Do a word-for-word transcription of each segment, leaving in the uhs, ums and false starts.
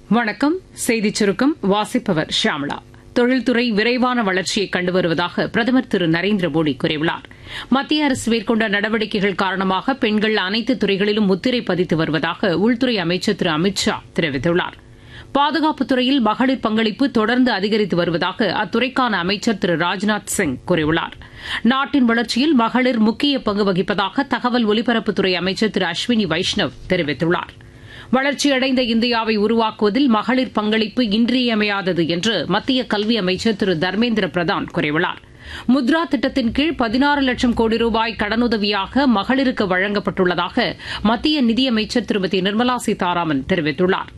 வணக்கம். செய்திச் சுருக்கம் வாசிப்பவர் ஷியாமளா. தொழில்துறை விரைவான வளர்ச்சியை கண்டு வருவதாக பிரதமர் திரு நரேந்திர மோடி கூறியுள்ளார். மத்திய அரசு மேற்கொண்ட நடவடிக்கைகள் காரணமாக பெண்கள் அனைத்து துறைகளிலும் முத்திரை பதித்து வருவதாக உள்துறை அமைச்சர் திரு அமித் ஷா தெரிவித்துள்ளார். பாதுகாப்புத் துறையில் மகளிர் பங்களிப்பு தொடர்ந்து அதிகரித்து வருவதாக அத்துறைக்கான அமைச்சர் திரு ராஜ்நாத் சிங் கூறியுள்ளார். நாட்டின் வளர்ச்சியில் மகளிர் முக்கிய பங்கு வகிப்பதாக தகவல் ஒலிபரப்புத்துறை அமைச்சர் திரு அஸ்வினி வைஷ்ணவ் தெரிவித்துள்ளார். வளர்ச்சியடைந்த இந்தியாவை உருவாக்குவதில் மகளிர் பங்களிப்பு இன்றியமையாதது என்று மத்திய கல்வி அமைச்சர் திரு தர்மேந்திர பிரதான் கூறியுள்ளார். முத்ரா திட்டத்தின் கீழ் பதினாறு லட்சம் கோடி ரூபாய் கடனுதவியாக மகளிருக்கு வழங்கப்பட்டுள்ளதாக மத்திய நிதியமைச்சர் திருமதி நிர்மலா சீதாராமன் தெரிவித்துள்ளார்.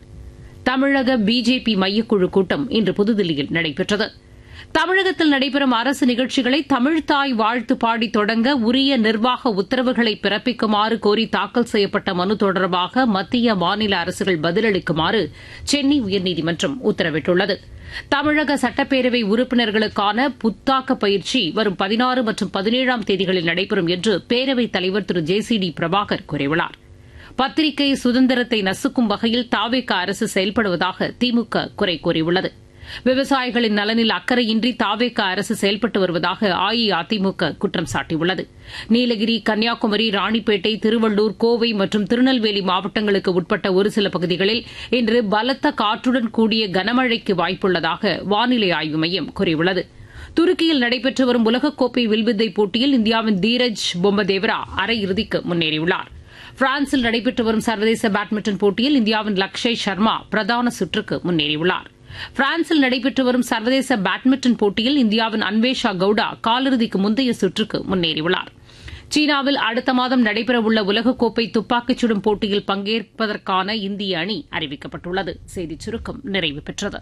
தமிழக பிஜேபி மையக்குழு கூட்டம் இன்று புதுதில்லியில் நடைபெற்றது. தமிழகத்தில் நடைபெறும் அரசு நிகழ்ச்சிகளை தமிழ்தாய் வாழ்த்து பாடி தொடங்க உரிய நிர்வாக உத்தரவுகளை பிறப்பிக்குமாறு கோரி தாக்கல் செய்யப்பட்ட மனு தொடர்பாக மத்திய மாநில அரசுகள் பதிலளிக்குமாறு சென்னை உயர்நீதிமன்றம் உத்தரவிட்டுள்ளது. தமிழக சட்டப்பேரவை உறுப்பினர்களுக்கான புத்தாக்க பயிற்சி வரும் பதினாறு மற்றும் பதினேழாம் தேதிகளில் நடைபெறும் என்று பேரவைத் தலைவர் திரு ஜே சி டி பிரபாகர் கூறியுள்ளார். பத்திரிகை சுதந்திரத்தை நசுக்கும் வகையில் தாவேகா அரசு செயல்படுவதாக திமுக குறை கூறியுள்ளது. விவசாயிகளின் நலனில் அக்கறையின்றி தாவேகா அரசு செயல்பட்டு வருவதாக அஇஅதிமுக குற்றம் சாட்டியுள்ளது. நீலகிரி, கன்னியாகுமரி, ராணிப்பேட்டை, திருவள்ளூர், கோவை மற்றும் திருநெல்வேலி மாவட்டங்களுக்கு உட்பட்ட ஒரு சில பகுதிகளில் இன்று பலத்த காற்றுடன் கூடிய கனமழைக்கு வாய்ப்புள்ளதாக வானிலை ஆய்வு மையம் கூறியுள்ளது. துருக்கியில் நடைபெற்று வரும் உலகக்கோப்பை வில்வித்தை போட்டியில் இந்தியாவின் தீரஜ் பொம்மதேவரா அரையிறுதிக்கு முன்னேறியுள்ளார். பிரான்சில் நடைபெற்று வரும் சர்வதேச பேட்மிண்டன் போட்டியில் இந்தியாவின் லக்ஷய் சர்மா பிரதான சுற்றுக்கு முன்னேறியுள்ளார். பிரான்சில் நடைபெற்று வரும் சர்வதேச பேட்மிண்டன் போட்டியில் இந்தியாவின் அன்வேஷா கவுடா காலிறுதிக்கு முந்தைய சுற்றுக்கு முன்னேறியுள்ளார். சீனாவில் அடுத்த மாதம் நடைபெறவுள்ள உலகக்கோப்பை துப்பாக்கிச் சுடும் போட்டியில் பங்கேற்பதற்கான இந்திய அணி அறிவிக்கப்பட்டுள்ளது. செய்திச் சுருக்கம் நிறைவு பெற்றது.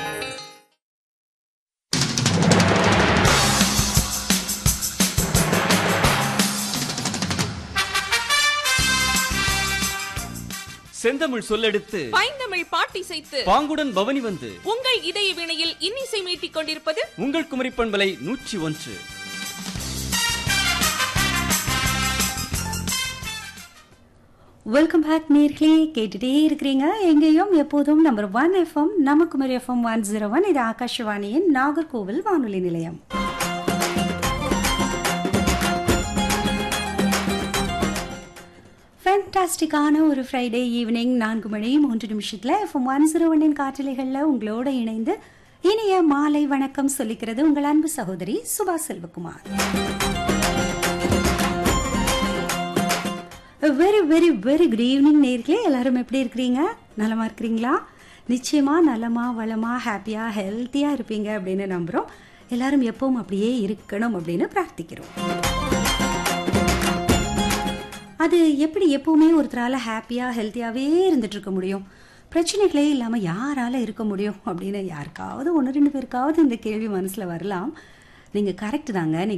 செந்தமிழ் சொல்லெடுத்து பைந்தமிழ் பாட்டி செய்து பாங்குடன் பவனி வந்து உங்கள் இதய வினையில் இன்னிசை மீட்டிக் கொண்டிருப்பது உங்கள் குமரி பண்பலை நூற்றி ஒன்று. வெல்கம் பேக் நேர்களே. கேட்டுட்டே இருக்கிறீங்க எங்கேயும் எப்போதும் நம்பர் ஒன் எஃப்எம் நம்ம Kumari FM one zero one. இது ஆகாஷவாணியின் நாகர்கோவில் வானொலி நிலையம். ஃபேண்டாஸ்டிக்கான ஒரு ஃப்ரைடே ஈவினிங் நான்கு மணி மூன்று நிமிஷத்தில் எஃப்எம் ஒன் ஜீரோ ஒன்னின் காற்றலைகளில் உங்களோட இணைந்து இனிய மாலை வணக்கம் சொல்லிக்கிறது உங்கள் அன்பு சகோதரி Subha Selvakumar. Very very very good evening நேர்களே. எல்லாரும் எப்படி இருக்கிறீங்க? நலமா இருக்கிறீங்களா? நிச்சயமா நலமா வளமா ஹாப்பியா ஹெல்த்தியா இருப்பீங்க அப்படின்னு நம்புறோம். எல்லாரும் எப்பவும் அப்படியே இருக்கணும் அப்படின்னு பிரார்த்திக்கிறோம். அது எப்படி எப்பவுமே ஒருத்தரால் ஹாப்பியாக ஹெல்த்தியாகவே இருந்துட்டு இருக்க முடியும்? பிரச்சனைகளே இல்லாமல் யாரால் இருக்க முடியும் அப்படின்னு யாருக்காவது ஒன்று ரெண்டு பேருக்காவது இந்த கேள்வி மனசில் வரலாம். நீங்கள் கரெக்டு தாங்க.